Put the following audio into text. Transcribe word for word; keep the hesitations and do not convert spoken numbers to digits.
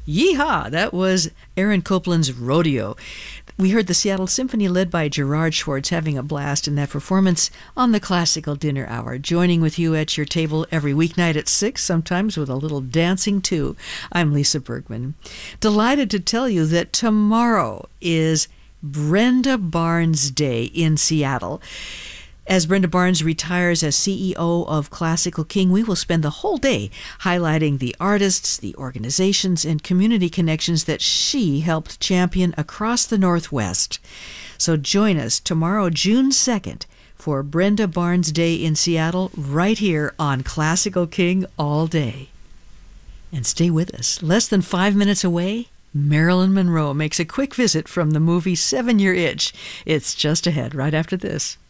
Yeehaw! That was Aaron Copland's Rodeo. We heard the Seattle Symphony led by Gerard Schwartz having a blast in that performance on the Classical Dinner Hour, joining with you at your table every weeknight at six, sometimes with a little dancing too. I'm Lisa Bergman. Delighted to tell you that tomorrow is Brenda Barnes Day in Seattle. As Brenda Barnes retires as C E O of Classical King, we will spend the whole day highlighting the artists, the organizations, and community connections that she helped champion across the Northwest. So join us tomorrow, June second, for Brenda Barnes Day in Seattle, right here on Classical King all day. And stay with us. Less than five minutes away, Marilyn Monroe makes a quick visit from the movie Seven Year Itch. It's just ahead, right after this.